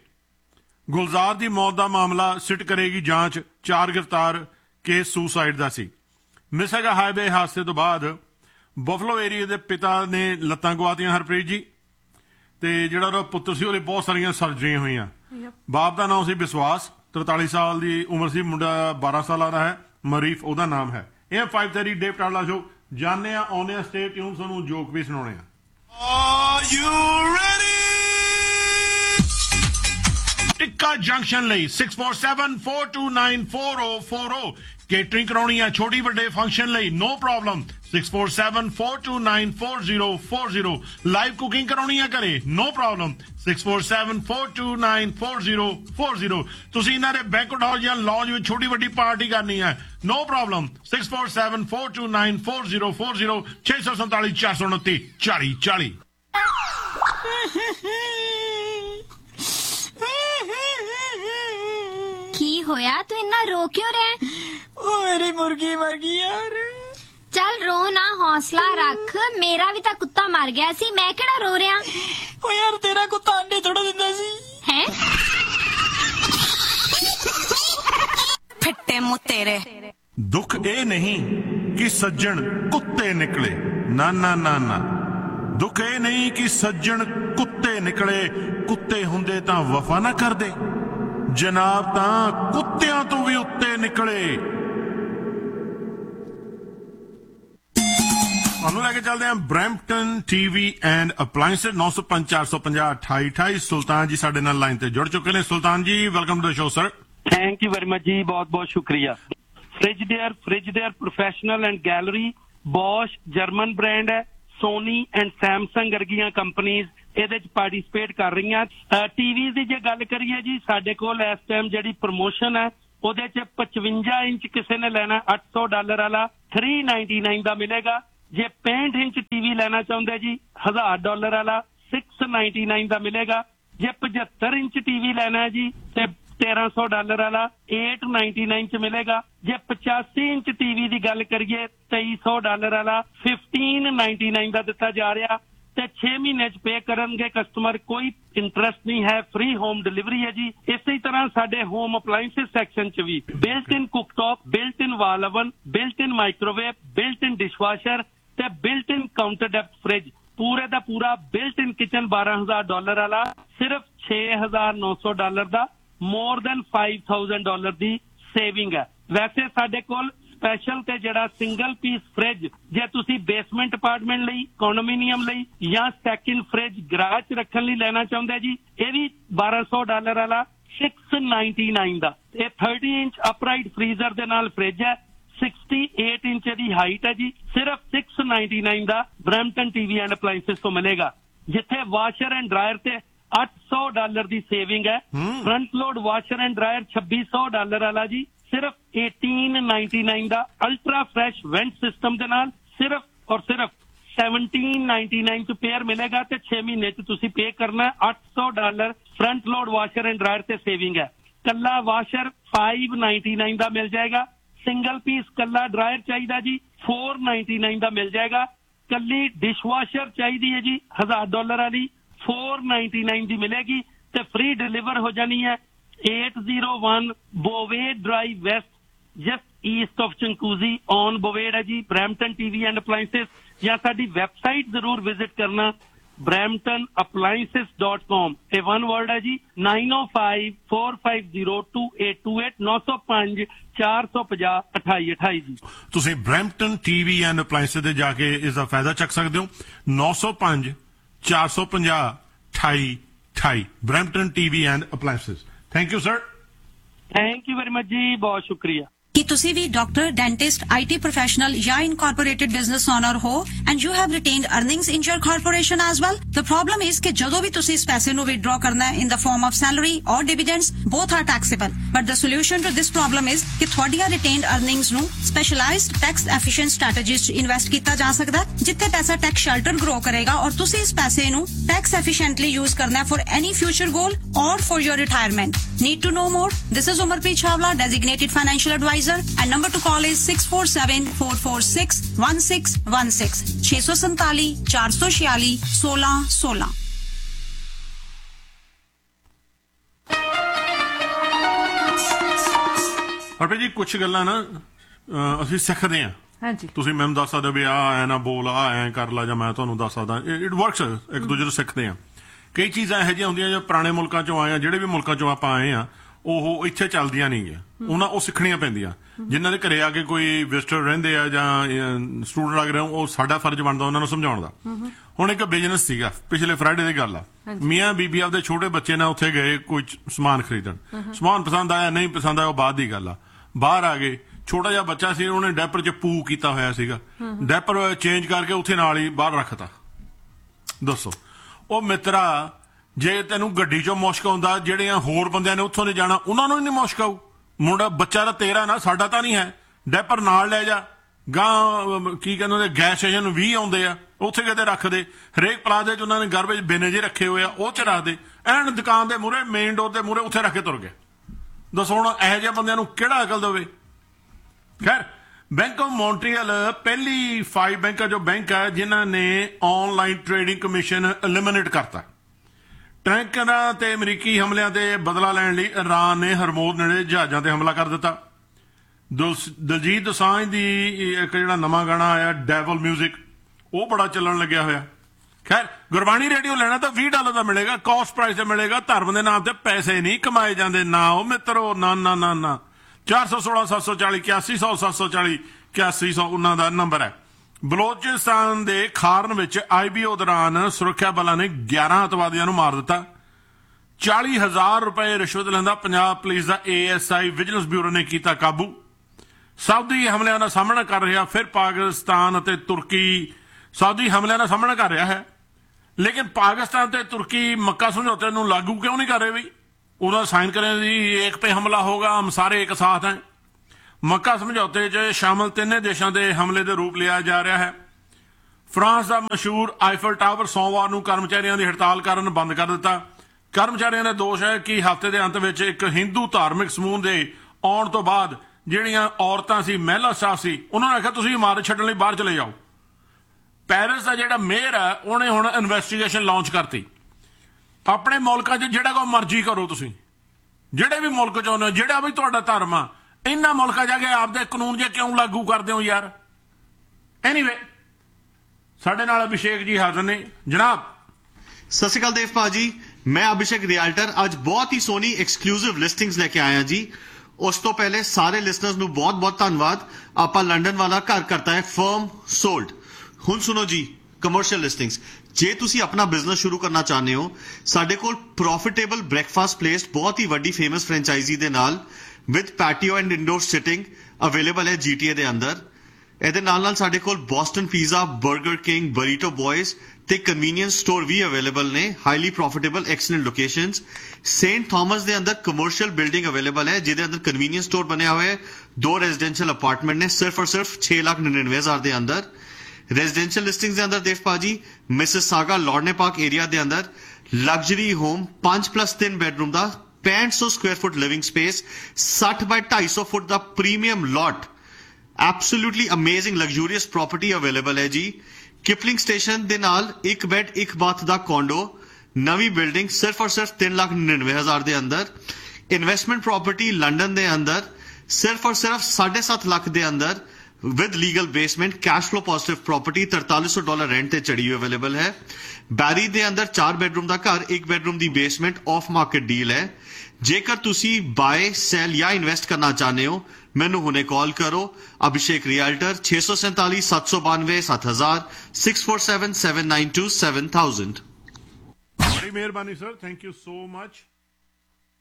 ਗੁਲਜ਼ਾਰ ਦੀ ਮੌਤ ਦਾ ਮਾਮਲਾ ਸਿੱਟ ਕਰੇਗੀ ਜਾਂਚ। ਚਾਰ ਗ੍ਰਿਫਤਾਰ ਕੇਸ ਸੁਸਾਈਡ ਦਾ ਸੀ। ਮਿਸਗਾ ਹਾਈਵੇ ਹਾਦਸੇ ਤੋਂ ਬਾਅਦ ਬਫਲੋ ਏਰੀਆ ਦੇ ਪਿਤਾ ਨੇ ਲੱਤਾਂ ਗਵਾਤੀਆਂ ਹਰਪ੍ਰੀਤ ਜੀ, ਤੇ ਜਿਹੜਾ ਉਹਦਾ ਪੁੱਤਰ ਸੀ ਉਹਦੇ ਬਹੁਤ ਸਾਰੀਆਂ ਸਰਜਰੀਆਂ ਹੋਈਆਂ। ਬਾਪ ਦਾ ਨਾਮ ਸੀ ਵਿਸ਼ਵਾਸ, ਤਰਤਾਲੀ ਸਾਲ ਦੀ ਉਮਰ ਸੀ, ਮੁੰਡਾ ਬਾਰਾਂ ਸਾਲਾਂ ਦਾ ਹੈ, ਮਰੀਫ ਉਹਦਾ ਨਾਮ ਹੈ। ਇਹ ਫਾਈਵ ਥਰਟੀ ਡੇ ਪਟਾਲਾ ਸ਼ੋ ਜਾਣਦੇ ਆ, ਆਉਂਦੇ ਆ ਸਟੇ ਟਿਊਨ, ਤੁਹਾਨੂੰ ਜੋਕ ਵੀ ਸੁਣਾਉਣੇ ਆ। Are you ready? Tikka junction ਲਈ six four seven four two nine four zero four zero. Catering ਕਰਾਉਣੀ ਆ ਛੋਟੀ ਵੱਡੇ ਫੰਕਸ਼ਨ ਲਈ, no problem, six four seven four two nine four zero four zero. Live cooking ਕਰਾਉਣੀ ਆ ਘਰੇ, no problem, six four seven four two nine four zero four zero. ਤੁਸੀਂ ਇਹਨਾਂ ਦੇ ਬੈਂਕਟ ਹਾਲ ਜਾਂ ਲੌਂਜ ਵਿੱਚ ਛੋਟੀ ਵੱਡੀ ਪਾਰਟੀ ਕਰਨੀ ਹੈ, no problem, six four seven four two nine four zero four zero. ਛੇ ਸੌ ਸੰਤਾਲੀ ਚਾਰ ਸੌ ਉਨੱਤੀ ਚਾਲੀ ਚਾਲੀ। ਕੀ ਹੋਇਆ, ਤੂੰ ਇੰਨਾ ਰੋ ਕਿਉਂ ਰਿਹਾ? ਉਹ ਮੇਰੀ ਮੁਰਗੀ ਮਰ ਗਈ ਯਾਰ। ਚੱਲ ਰੋ ਨਾ, ਹੌਸਲਾ ਰੱਖ, ਮੇਰਾ ਵੀ ਤਾਂ ਕੁੱਤਾ ਮਰ ਗਿਆ ਸੀ, ਮੈਂ ਕਿਹੜਾ ਰੋ ਰਿਹਾ? ਉਹ ਯਾਰ ਤੇਰਾ ਕੁੱਤਾ ਅੰਡੇ ਥੋੜਾ ਦਿੰਦਾ ਸੀ। ਹੈ ਫਿੱਟੇ ਮੂੰਹ ਤੇਰੇ। ਦੁੱਖ ਇਹ ਨਹੀਂ ਕਿ ਸੱਜਣ ਕੁੱਤੇ ਨਿਕਲੇ, ਨਾ ਨਾ ਨਾ ਨਾ। ਦੁੱਖ ਇਹ ਨਹੀਂ ਕਿ ਸੱਜਣ ਕੁੱਤੇ ਨਿਕਲੇ, ਕੁੱਤੇ ਹੁੰਦੇ ਤਾਂ ਵਫਾ ਨਾ ਕਰਦੇ, ਜਨਾਬ ਤਾਂ ਕੁੱਤਿਆਂ ਤੋਂ ਵੀ ਉੱਤੇ ਨਿਕਲੇ। ਤੁਹਾਨੂੰ ਲੈ ਕੇ ਚੱਲਦੇ ਹਾਂ ਬਰੈਂਪਟਨ ਟੀਵੀ ਐਂਡ ਅਪਲਾਇੰਸਸ। ਨੌ ਸੌ ਪੰਜ ਚਾਰ ਸੌ ਪੰਜਾਹ ਅਠਾਈ ਅਠਾਈ। ਸੁਲਤਾਨ ਜੀ ਸਾਡੇ ਨਾਲ ਲਾਈਨ ਤੇ ਜੁੜ ਚੁੱਕੇ ਨੇ। ਸੁਲਤਾਨ ਜੀ, welcome to the show sir. Thank you very much ਜੀ, ਬਹੁਤ ਬਹੁਤ ਸ਼ੁਕਰੀਆ। Fridge there fridge there professional and gallery, Bose German brand ਹੈ, ਸੋਨੀ ਐਂਡ ਸੈਮਸੰਗ ਵਰਗੀਆਂ ਕੰਪਨੀਆਂ ਇਹਦੇ ਚ ਪਾਰਟਿਸਿਪੇਟ ਕਰ ਰਹੀਆਂ। ਟੀਵੀ ਦੀ ਜੇ ਗੱਲ ਕਰੀਏ ਜੀ, ਸਾਡੇ ਕੋਲ ਇਸ ਟਾਈਮ ਜਿਹੜੀ ਪ੍ਰਮੋਸ਼ਨ ਹੈ ਉਹਦੇ ਚ ਪਚਵੰਜਾ ਇੰਚ ਕਿਸੇ ਨੇ ਲੈਣਾ ਅੱਠ ਸੌ ਡਾਲਰ ਵਾਲਾ ਥ੍ਰੀ ਨਾਈਨਟੀ ਨਾਈਨ ਦਾ ਮਿਲੇਗਾ। ਜੇ ਪੈਂਹਠ ਇੰਚ ਟੀਵੀ ਲੈਣਾ ਚਾਹੁੰਦੇ ਜੀ ਹਜ਼ਾਰ ਡਾਲਰ ਵਾਲਾ ਸਿਕਸ ਨਾਈਨਟੀ ਨਾਈਨ ਦਾ ਮਿਲੇਗਾ। ਜੇ ਪਝੱਤਰ ਇੰਚ ਟੀਵੀ ਲੈਣਾ ਜੀ ਤੇ ਤੇਰਾਂ ਸੌ ਡਾਲਰ ਵਾਲਾ ਏਟ ਨਾਈਨਟੀ ਨਾਈਨ ਚ ਮਿਲੇਗਾ। ਜੇ ਪਚਾਸੀ ਇੰਚ ਟੀਵੀ ਦੀ ਗੱਲ ਕਰੀਏ ਤੇਈ ਸੌ ਡਾਲਰ ਵਾਲਾ ਫਿਫਟੀਨ ਨਾਈਨਟੀ ਨਾਈਨ ਦਾ ਦਿੱਤਾ ਜਾ ਰਿਹਾ ਤੇ ਛੇ ਮਹੀਨੇ ਚ ਪੇ ਕਰਨਗੇ ਕਸਟਮਰ, ਕੋਈ ਇੰਟਰਸਟ ਨਹੀਂ ਹੈ, ਫ੍ਰੀ ਹੋਮ ਡਿਲੀਵਰੀ ਹੈ ਜੀ। ਇਸੇ ਤਰ੍ਹਾਂ ਸਾਡੇ ਹੋਮ ਅਪਲਾਇੰਸਸ ਸੈਕਸ਼ਨ ਚ ਵੀ ਬਿਲਟ ਇਨ ਕੁਕਟੌਪ, ਬਿਲਟ ਇਨ ਵਾਲ ਓਵਨ, ਬਿਲਟ ਇਨ ਮਾਈਕ੍ਰੋਵੇਵ, ਬਿਲਟ ਇਨ ਡਿਸ਼ਵਾਸ਼ਰ ਤੇ ਬਿਲਟ ਇਨ ਕਾਊਂਟਰ ਡੈਪਥ ਫ੍ਰਿਜ, ਪੂਰੇ ਦਾ ਪੂਰਾ ਬਿਲਟ ਇਨ ਕਿਚਨ ਬਾਰਾਂ ਹਜ਼ਾਰ ਡਾਲਰ ਵਾਲਾ ਸਿਰਫ ਛੇ ਹਜ਼ਾਰ ਨੌ ਸੌ ਡਾਲਰ ਦਾ, more than five thousand dollar ਦੀ ਸੇਵਿੰਗ ਹੈ। ਵੈਸੇ ਸਾਡੇ ਕੋਲ ਸਪੈਸ਼ਲ ਤੇ ਜਿਹੜਾ ਸਿੰਗਲ ਪੀਸ ਫ੍ਰਿਜ ਜੇ ਤੁਸੀਂ ਬੇਸਮੈਂਟ ਅਪਾਰਟਮੈਂਟ ਲਈ, ਕੰਡੋਮੀਨੀਅਮ ਲਈ ਜਾਂ ਸੈਕਿੰਡ ਫ੍ਰਿਜ ਗਰਾਜ ਚ ਰੱਖਣ ਲਈ ਲੈਣਾ ਚਾਹੁੰਦੇ ਜੀ, ਇਹ ਵੀ ਬਾਰਾਂ ਸੌ ਡਾਲਰ ਵਾਲਾ ਸਿਕਸ ਨਾਈਨਟੀ ਨਾਈਨ ਦਾ। ਇਹ ਥਰਟੀ ਇੰਚ ਅਪਰਾਈਟ ਫ੍ਰੀਜ਼ਰ ਦੇ ਨਾਲ ਫ੍ਰਿਜ ਹੈ, अड़सठ ਇੰਚ ਦੀ ਹਾਈਟ ਹੈ ਜੀ ਸਿਰਫ छह सौ निन्यानवे ਦਾ ਬਰੈਂਪਟਨ ਟੀਵੀ ਐਂਡ ਅਪਲਾਈਐਂਸਸ ਤੋਂ ਮਿਲੇਗਾ ਜਿੱਥੇ ਵਾਸ਼ਰ ਐਂਡ ਡਰਾਇਰ ਤੇ ਅੱਠ सौ ਡਾਲਰ ਦੀ ਸੇਵਿੰਗ ਹੈ front load washer and dryer ਛੱਬੀ सौ ਡਾਲਰ ਵਾਲਾ ਜੀ ਸਿਰਫ अठारह सौ निन्यानवे ਦਾ ਅਲਟਰਾ ਫਰੈਸ਼ ਵੈਂਟ ਸਿਸਟਮ ਦੇ ਨਾਲ ਸਿਰਫ ਔਰ ਸਿਰਫ सत्रह सौ निन्यानवे ਚ ਪੇਅਰ ਮਿਲੇਗਾ ਤੇ छह ਮਹੀਨੇ ਚ ਤੁਸੀਂ ਪੇ ਕਰਨਾ ਅੱਠ सौ dollar front load washer and dryer ਤੇ ਸੇਵਿੰਗ ਹੈ ਕੱਲਾ ਵਾਸ਼ਰ पाँच सौ निन्यानवे ਦਾ ਮਿਲ ਜਾਏਗਾ ਸਿੰਗਲ ਪੀਸ ਕੱਲਾ ਡਰਾਇਰ ਚਾਹੀਦਾ ਜੀ चार सौ निन्यानवे ਦਾ ਮਿਲ ਜਾਏਗਾ ਕੱਲੀ ਡਿਸ਼ਵਾਸ਼ਰ ਚਾਹੀਦੀ ਹੈ ਜੀ one thousand ਡਾਲਰ ਵਾਲੀ चार सौ निन्यानवे ਦੀ ਮਿਲੇਗੀ ਤੇ ਫ੍ਰੀ ਡਿਲੀਵਰ ਹੋ ਜਾਣੀ ਹੈ eight oh one ਬੋਵੇਡ drive West just East of ਚੰਕੂਜ਼ੀ on ਬੋਵੇਡ ਹੈ ਜੀ ਬਰੈਂਪਟਨ ਟੀਵੀ ਐਂਡ ਅਪਲਾਈਐਂਸਸ ਜਾਂ ਸਾਡੀ ਵੈਬਸਾਈਟ ਜ਼ਰੂਰ ਵਿਜ਼ਿਟ ਕਰਨਾ brampton appliances dot com ਇਹ ਵਨ ਵਰਡ ਹੈ ਜੀ nine oh five four five zero two eight two eight nine oh five four five zero two eight two eight ਜੀ ਤੁਸੀਂ Brampton TV and appliances ਤੇ ਜਾ ਕੇ ਇਸ ਦਾ ਫਾਇਦਾ ਚੱਕ ਸਕਦੇ ਹੋ nine oh five four five zero two eight two eight Brampton TV and appliances thank you sir thank you very much ਜੀ ਬਹੁਤ ਸ਼ੁਕਰੀਆ ਕੀ ਤੁਸੀਂ ਵੀ ਡਾਕਟਰ ਡੈਂਟਿਸਟ ਆਈਟੀ ਪ੍ਰੋਫੈਸ਼ਨਲ ਜਾਂ ਇਨਕਾਰਪੋਰੇਟਡ ਬਿਜ਼ਨਸ ਓਨਰ ਹੋ and you have ਰਿਟੇਨਡ earnings in your corporation as well the problem is ਕਿ ਜਦੋਂ ਵੀ ਤੁਸੀਂ ਇਸ ਪੈਸੇ ਨੂੰ ਵਿਦਡਰਾ ਕਰਨਾ ਹੈ ਇਨ ਦ ਫਾਰਮ ਆਫ ਸੈਲਰੀ ਔਰ ਡਿਵੀਡੈਂਡਸ both are taxable but the solution to this problem is ਕਿ ਤੁਹਾਡੀਆਂ ਰਿਟੇਨਡ ਅਰਨਿੰਗਸ ਨੂੰ ਸਪੈਸ਼ਲਾਈਜ਼ਡ ਟੈਕਸ ਐਫੀਸ਼ੀਐਂਟ ਸਟ੍ਰੈਟੇਜੀਜ਼ 'ਚ ਇਨਵੈਸਟ ਕੀਤਾ ਜਾ ਸਕਦਾ ਜਿੱਥੇ ਪੈਸਾ ਟੈਕਸ ਸ਼ੈਲਟਰ ਗਰੋ ਕਰੇਗਾ ਔਰ ਤੁਸੀਂ ਇਸ ਪੈਸੇ ਨੂੰ ਟੈਕਸ ਐਫੀਸ਼ੀਐਂਟਲੀ ਯੂਜ਼ ਕਰਨਾ ਫॉर ਐਨੀ ਫਿਊਚਰ ਗੋਲ ਔਰ for your retirement need to know more this is Umarpreet Chawla designated financial advisor and number two call is six four seven four four six one six one six six four seven four six six one six one six Harpreet ji ਕੁਝ ਗੱਲਾਂ ਨਾ ਅਸੀਂ ਸਿੱਖਦੇ ਹਾਂ ਹਾਂਜੀ ਤੁਸੀਂ ਮੈਨੂੰ ਦੱਸ ਸਕਦੇ ਵੀ ਆ ਐ ਨਾ ਬੋਲ ਆ ਐ ਕਰ ਲਾ ਜਾਂ ਮੈਂ ਤੁਹਾਨੂੰ ਦੱਸ ਸਕਦਾ ਇਟ ਵਰਕਸ ਇੱਕ ਦੂਜੇ ਤੋਂ ਸਿੱਖਦੇ ਹਾਂ ਕਈ ਚੀਜ਼ਾਂ ਇਹੋ ਜਿਹੀਆਂ ਹੁੰਦੀਆਂ ਜੋ ਪੁਰਾਣੇ ਮੁਲਕਾਂ ਚੋਂ ਆਏ ਆ ਜਿਹੜੇ ਵੀ ਮੁਲਕਾਂ ਚੋਂ ਆਪਾਂ ਆਏ ਆ ਉਹ ਇੱਥੇ ਚੱਲਦੀਆਂ ਨਹੀਂ ਗੀਆਂ ਉਹਨਾਂ ਉਹ ਸਿੱਖਣੀਆਂ ਪੈਂਦੀਆਂ ਜਿਨ੍ਹਾਂ ਦੇ ਘਰੇ ਆ ਕੇ ਕੋਈ ਵਿਜ਼ਟਰ ਰਹਿੰਦੇ ਆ ਜਾਂ ਸਟੂਡੈਂਟ ਲੱਗ ਰਹੇ ਉਹ ਸਾਡਾ ਫਰਜ਼ ਬਣਦਾ ਉਹਨਾਂ ਨੂੰ ਸਮਝਾਉਣ ਦਾ ਹੁਣ ਇੱਕ ਬਿਜ਼ਨਸ ਸੀਗਾ ਪਿਛਲੇ ਫਰਾਈਡੇ ਦੀ ਗੱਲ ਆ ਮੀਆਂ ਬੀਬੀ ਆਪਦੇ ਛੋਟੇ ਬੱਚੇ ਨਾਲ ਉੱਥੇ ਗਏ ਕੋਈ ਸਮਾਨ ਖਰੀਦਣ ਸਮਾਨ ਪਸੰਦ ਆਇਆ ਨਹੀਂ ਪਸੰਦ ਆਇਆ ਉਹ ਬਾਅਦ ਦੀ ਗੱਲ ਆ ਬਾਹਰ ਆ ਗਏ ਛੋਟਾ ਜਿਹਾ ਬੱਚਾ ਸੀ ਉਹਨੇ ਡੈਪਰ 'ਚ ਪੂ ਕੀਤਾ ਹੋਇਆ ਸੀਗਾ ਡੈਪਰ ਚੇਂਜ ਕਰਕੇ ਉੱਥੇ ਨਾਲ ਹੀ ਬਾਹਰ ਰੱਖਤਾ ਦੱਸੋ ਉਹ ਮਿੱਤਰਾ ਜੇ ਤੈਨੂੰ ਗੱਡੀ 'ਚੋਂ ਮੁਸ਼ਕ ਆਉਂਦਾ ਜਿਹੜੀਆਂ ਹੋਰ ਬੰਦਿਆਂ ਨੇ ਉੱਥੋਂ ਦੇ ਜਾਣਾ ਉਹਨਾਂ ਨੂੰ ਨਹੀਂ ਮੁਸ਼ਕ ਆਊ ਮੁੰਡਾ ਬੱਚਾ ਤਾਂ ਤੇਰਾ ਨਾ ਸਾਡਾ ਤਾਂ ਨਹੀਂ ਹੈ ਡੈਪਰ ਨਾਲ ਲੈ ਜਾ ਗਾਂ ਕੀ ਕਹਿੰਦੇ ਉਹਦੇ ਗੈਸ ਸਟੇਸ਼ਨ ਵੀਹ ਆਉਂਦੇ ਆ ਉੱਥੇ ਕਿਤੇ ਰੱਖਦੇ ਹਰੇਕ ਪਲਾਜ਼ੇ 'ਚ ਉਹਨਾਂ ਨੇ ਗਾਰਬੇਜ ਬਿਨੇ ਜੇ ਰੱਖੇ ਹੋਏ ਆ ਉਹ 'ਚ ਰੱਖਦੇ ਐਨ ਦੁਕਾਨ ਦੇ ਮੂਹਰੇ ਮੇਨ ਡੋਰ ਦੇ ਮੂਹਰੇ ਉੱਥੇ ਰੱਖ ਕੇ ਤੁਰ ਗਏ ਦੱਸੋ ਹੁਣ ਇਹੋ ਜਿਹੇ ਬੰਦਿਆਂ ਨੂੰ ਕਿਹੜਾ ਅਕਲ ਦੇਵੇ ਖੈਰ ਬੈਂਕ ਆਫ ਮੌਂਟਰੀਅਲ ਪਹਿਲੀ ਫਾਈਵ ਬੈਂਕਾਂ ਜੋ ਬੈਂਕ ਹੈ ਜਿਨ੍ਹਾਂ ਨੇ ਆਨਲਾਈਨ ਟ੍ਰੇਡਿੰਗ ਕਮਿਸ਼ਨ ਐਲੀਮੀਨੇਟ ਕਰਤਾ ਟੈਂਕਰਾਂ ਤੇ ਅਮਰੀਕੀ ਹਮਲਿਆਂ ਤੇ ਬਦਲਾ ਲੈਣ ਲਈ ਇਰਾਨ ਨੇ ਹਰਮੋਜ਼ ਨੇੜੇ ਜਹਾਜ਼ਾਂ ਤੇ ਹਮਲਾ ਕਰ ਦਿੱਤਾ ਦਲਜੀਤ ਦੋਸਾਂਝ ਦੀ ਇੱਕ ਜਿਹੜਾ ਨਵਾਂ ਗਾਣਾ ਆਇਆ ਡੈਵਲ ਮਿਊਜ਼ਿਕ ਉਹ ਬੜਾ ਚੱਲਣ ਲੱਗਿਆ ਹੋਇਆ ਖੈਰ ਗੁਰਬਾਣੀ ਰੇਡੀਓ ਲੈਣਾ ਤਾਂ ਵੀਹ ਡਾਲਰ ਦਾ ਮਿਲੇਗਾ ਕਾਸਟ ਪ੍ਰਾਈਸ ਤੇ ਮਿਲੇਗਾ ਧਰਮ ਦੇ ਨਾਮ ਤੇ ਪੈਸੇ ਨਹੀਂ ਕਮਾਏ ਜਾਂਦੇ ਨਾ ਉਹ ਮਿੱਤਰੋ ਨਾ ਨਾ ਨਾ ਨਾ ਚਾਰ ਸੌ ਸੋਲਾਂ ਸੱਤ ਸੌ ਚਾਲੀ ਇਕਿਆਸੀ ਸੌ ਸੱਤ ਸੌ ਚਾਲੀ ਇਕਿਆਸੀ ਸੌ ਉਹਨਾਂ ਦਾ ਨੰਬਰ ਹੈ ਬਲੋਚਿਸਤਾਨ ਦੇ ਖਾਰਨ ਵਿੱਚ ਆਈਬੀਓ ਦੌਰਾਨ ਸੁਰੱਖਿਆ ਬਲਾਂ ਨੇ ਗਿਆਰਾਂ ਅਤਵਾਦੀਆਂ ਨੂੰ ਮਾਰ ਦਿੱਤਾ ਚਾਲੀ ਹਜ਼ਾਰ ਰੁਪਏ ਰਿਸ਼ਵਤ ਲੈਂਦਾ ਪੰਜਾਬ ਪੁਲਿਸ ਦਾ ਏਐਸਆਈ ਵਿਜੀਲੈਂਸ ਬਿਊਰੋ ਨੇ ਕੀਤਾ ਕਾਬੂ ਸਾਊਦੀ ਹਮਲਿਆਂ ਦਾ ਸਾਹਮਣਾ ਕਰ ਰਿਹਾ ਫਿਰ ਪਾਕਿਸਤਾਨ ਅਤੇ ਤੁਰਕੀ ਸਾਊਦੀ ਹਮਲਿਆਂ ਦਾ ਸਾਹਮਣਾ ਕਰ ਰਿਹਾ ਹੈ ਲੇਕਿਨ ਪਾਕਿਸਤਾਨ ਤੇ ਤੁਰਕੀ ਮੱਕਾ ਸਮਝੌਤੇ ਨੂੰ ਲਾਗੂ ਕਿਉਂ ਨਹੀਂ ਕਰ ਰਹੇ ਬਈ ਉਹਦਾ ਸਾਈਨ ਕਰੇ ਜੀ ਏਕ ਪੇ ਹਮਲਾ ਹੋਗਾ ਹਮ ਸਾਰੇ ਇੱਕ ਸਾਥ ਹੈ ਮੱਕਾ ਸਮਝੌਤੇ 'ਚ ਸ਼ਾਮਲ ਤਿੰਨੇ ਦੇਸ਼ਾਂ ਦੇ ਹਮਲੇ ਦੇ ਰੂਪ ਲਿਆ ਜਾ ਰਿਹਾ ਹੈ ਫਰਾਂਸ ਦਾ ਮਸ਼ਹੂਰ ਆਈਫਲ ਟਾਵਰ ਸੋਮਵਾਰ ਨੂੰ ਕਰਮਚਾਰੀਆਂ ਦੀ ਹੜਤਾਲ ਕਾਰਨ ਬੰਦ ਕਰ ਦਿੱਤਾ ਕਰਮਚਾਰੀਆਂ ਦਾ ਦੋਸ਼ ਹੈ ਕਿ ਹਫ਼ਤੇ ਦੇ ਅੰਤ ਵਿੱਚ ਇੱਕ ਹਿੰਦੂ ਧਾਰਮਿਕ ਸਮੂਹ ਦੇ ਆਉਣ ਤੋਂ ਬਾਅਦ ਜਿਹੜੀਆਂ ਔਰਤਾਂ ਸੀ ਮਹਿਲਾ ਸਟਾਫ ਸੀ ਉਹਨਾਂ ਨੇ ਆਖਿਆ ਤੁਸੀਂ ਇਮਾਰਤ ਛੱਡਣ ਲਈ ਬਾਹਰ ਚਲੇ ਜਾਓ ਪੈਰਿਸ ਦਾ ਜਿਹੜਾ ਮੇਅਰ ਹੈ ਉਹਨੇ ਹੁਣ ਇਨਵੈਸਟੀਗੇਸ਼ਨ ਲਾਂਚ ਕਰਤੀ ਆਪਣੇ ਮੁਲਕਾਂ 'ਚ ਜਿਹੜਾ ਕੋਈ ਮਰਜ਼ੀ ਕਰੋ ਤੁਸੀਂ ਜਿਹੜੇ ਵੀ ਮੁਲਕ 'ਚ ਆਉਂਦੇ ਹੋ ਜਿਹੜਾ ਵੀ ਤੁਹਾਡਾ ਧਰਮ ਆ ਇਹਨਾਂ ਮੁਲਕਾਂ ਜਾ ਕੇ ਆਪਦੇ ਕਾਨੂੰਨ ਜੇ ਕਿਉਂ ਲਾਗੂ ਕਰਦੇ ਹੋ ਯਾਰ ਐਨੀਵੇ ਸਾਡੇ ਨਾਲ ਅਭਿਸ਼ੇਕ ਜੀ ਹਾਜ਼ਰ ਨੇ ਜਨਾਬ ਸਤਿ ਸ਼੍ਰੀ ਅਕਾਲ ਦੇਵ ਭਾਜੀ ਮੈਂ ਅਭਿਸ਼ੇਕ ਰਿਆਲਟਰ ਅੱਜ ਬਹੁਤ ਹੀ ਸੋਹਣੀ ਐਕਸਕਲੂਸਿਵ ਲਿਸਟਿੰਗਸ ਲੈ ਕੇ ਆਇਆ ਜੀ ਉਸ ਤੋਂ ਪਹਿਲੇ ਸਾਰੇ ਲਿਸਨਰਸ ਨੂੰ ਬਹੁਤ ਬਹੁਤ ਧੰਨਵਾਦ ਆਪਾਂ ਲੰਡਨ ਵਾਲਾ ਘਰ ਕਰਤਾ ਹੈ ਫਰਮ ਸੋਲਡ ਹੁਣ ਸੁਣੋ ਜੀ ਕਮਰਸ਼ੀਅਲ ਲਿਸਟਿੰਗਸ ਜੇ ਤੁਸੀਂ ਆਪਣਾ ਬਿਜ਼ਨਸ ਸ਼ੁਰੂ ਕਰਨਾ ਚਾਹੁੰਦੇ ਹੋ ਸਾਡੇ ਕੋਲ ਪ੍ਰੋਫਿਟੇਬਲ ਬ੍ਰੇਕਫਾਸਟ ਪਲੇਸ ਬਹੁਤ ਹੀ ਵੱਡੀ ਫੇਮਸ ਫਰੈਂਚਾਈਜ਼ੀ ਦੇ ਨਾਲ with patio and indoor sitting available ਹੈ ਜੀਟੀਏ ਦੇ ਅੰਦਰ। ਇਹਦੇ ਨਾਲ ਨਾਲ ਸਾਡੇ ਕੋਲ ਬੋਸਟਨ ਪੀਜ਼ਾ, 버ਗਰ ਕਿੰਗ, ਬਰੀਟੋ ਬॉयਜ਼ ਤੇ ਕਨਵੀਨੀਅੰਸ ਸਟੋਰ ਵੀ ਅਵੇਲੇਬਲ ਨੇ, highly profitable excellent locations. Saint Thomas ਦੇ ਅੰਦਰ ਕਮਰਸ਼ੀਅਲ ਬਿਲਡਿੰਗ ਅਵੇਲੇਬਲ ਹੈ ਜਿਹਦੇ ਅੰਦਰ ਕਨਵੀਨੀਅੰਸ ਸਟੋਰ ਬਣਿਆ ਹੋਇਆ ਹੈ, ਦੋ ਰੈਜ਼ੀਡੈਂਸ਼ੀਅਲ ਅਪਾਰਟਮੈਂਟ ਨੇ ਸਿਰਫ ਔਰ ਸਿਰਫ ਛੇ ਲੱਖ ਨੜਿਨਵੇਂ ਹਜ਼ਾਰ ਦੇ ਅੰਦਰ। ਰੈਜ਼ੀਡੈਂਸ਼ੀਅਲ ਲਿਸਟਿੰਗਸ ਦੇ ਅੰਦਰ ਦੇਵ ਭਾਜੀ ਮਿਸਿਸਾਗਾ ਲੌਰਨੇ ਪਾਰਕ ਏਰੀਆ ਦੇ ਅੰਦਰ ਲਗਜ਼ਰੀ ਹੋਮ ਪੰਜ ਪਲੱਸ ਤਿੰਨ ਬੈਡਰੂਮ ਦਾ ਪੈਂਹਠ ਸੌ ਸਕੁਆਇਰ ਫੁੱਟ ਲਿਵਿੰਗ ਸਪੇਸ, ਸੱਠ ਬਾਈ ਢਾਈ ਸੌ ਫੁੱਟ ਦਾ ਪ੍ਰੀਮੀਅਮ ਲੋਟ, ਐਬਸੋਲੂਟਲੀ ਅਮੇਜ਼ਿੰਗ ਲਗਜ਼ੂਰੀਅਸ ਪ੍ਰਾਪਰਟੀ ਅਵੇਲੇਬਲ ਹੈ ਜੀ। ਕਿਪਲਿੰਗ ਸਟੇਸ਼ਨ ਦੇ ਨਾਲ ਇੱਕ ਬੈੱਡ ਇੱਕ ਬਾਥ ਦਾ ਕੋਂਡੋ, ਨਵੀਂ ਬਿਲਡਿੰਗ ਸਿਰਫ ਔਰ ਸਿਰਫ ਤਿੰਨ ਲੱਖ ਨੜਿਨਵੇਂ ਹਜ਼ਾਰ ਦੇ ਅੰਦਰ। ਇਨਵੈਸਟਮੈਂਟ ਪ੍ਰਾਪਰਟੀ ਲੰਡਨ ਦੇ ਅੰਦਰ ਸਿਰਫ ਔਰ ਸਿਰਫ ਸਾਢੇ ਸੱਤ ਲੱਖ ਦੇ ਅੰਦਰ with legal basement, cash flow positive property ਤਰਤਾਲੀ ਸੌ ਡਾਲਰ ਰੈਂਟ ਤੇ ਚੜੀ ਹੋਈ ਅਵੇਲੇਬਲ ਹੈ। ਬੈਰੀ ਦੇ ਅੰਦਰ ਚਾਰ ਬੈਡਰੂਮ ਦਾ ਘਰ, ਇੱਕ bedroom the basement, of market deal ਹੈ। ਜੇਕਰ ਤੁਸੀਂ ਬਾਏ, ਸੈਲ ਜਾਂ ਇਨਵੈਸਟ ਕਰਨਾ ਚਾਹੁੰਦੇ ਹੋ ਮੈਨੂੰ ਹੁਣੇ ਕਾਲ ਕਰੋ। ਅਭਿਸ਼ੇਕ ਰਿਐਲਟਰ ਛੇ ਸੌ ਸੈਂਤਾਲੀ ਸੱਤ ਸੌ ਬਾਨਵੇਂ ਸੱਤ ਹਜ਼ਾਰ six four seven seven nine to seven thousand. ਬੜੀ ਮਿਹਰਬਾਨੀ sir, thank you so much.